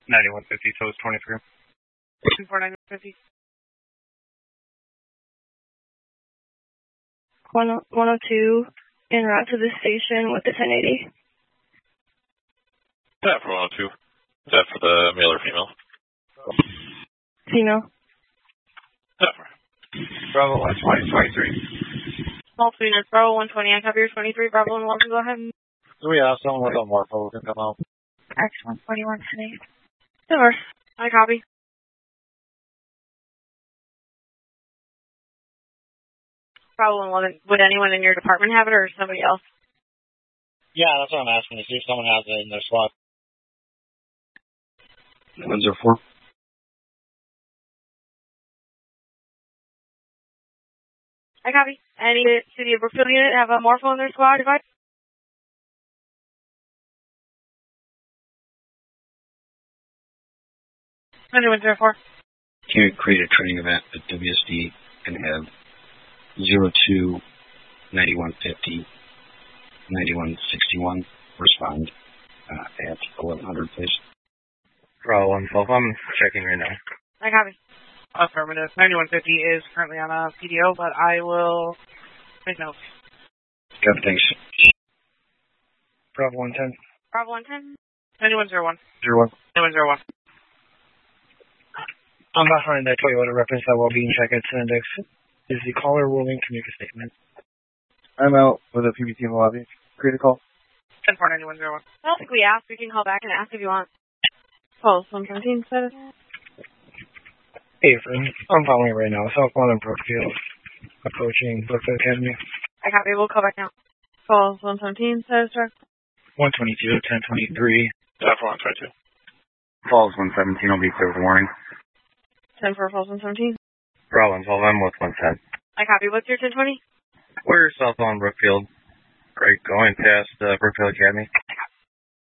9150, so it's 23. 24950. 102 en route to the station with the 1080. Yeah, for 102. Is that for the male or female? Female. Yeah, for Bravo 120, 23. Multiple units, Bravo 120, I copy your 23, Bravo 111, go ahead. Do we have someone with a Morpho who can come out? X121 today. Sure, I copy. Bravo 111, would anyone in your department have it or somebody else? Yeah, that's what I'm asking, to see if someone has it in their slot. 104. I copy. Any City of Brookfield unit have a Morpho in their squad? 9104. Can you create a training event at WSD and have 02 9150 9161 respond at 1100, please? Bravo 112, I'm checking right now. I copy. Affirmative. 9150 is currently on a PDO, but I will make notes. Good, thanks. Bravo 110. Bravo 110. 9101. 01. 9101. I'm behind that Toyota reference that well-being check at Syndex. Is the caller willing to make a statement? I'm out with a PBT in the lobby. Create a call. 10-4-9101. I don't think we asked. We can call back and ask if you want. Pulse 117 status. Hey, friend. I'm following right now. Southbound and Brookfield. Approaching Brookfield Academy. I copy. We'll call back now. Pulse 117 status, sir. 122, 1023. Yeah, for 122. Falls 117 will be clear with warning. 10 for Pulse 117. Bravo 112, I'm with 110. I copy. What's your 1020? We're southbound Brookfield. Right, going past Brookfield Academy.